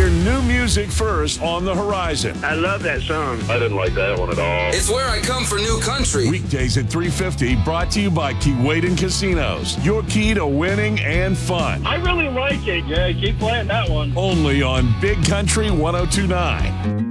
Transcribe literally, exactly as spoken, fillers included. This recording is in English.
hear new music first on the horizon. I love that song. I didn't like that one at all. It's where I come for new country. Weekdays at three fifty, brought to you by Keewaydin Casinos. Your key to winning and fun. I really like it. Yeah, keep playing that one. Only on Big Country one oh two point nine.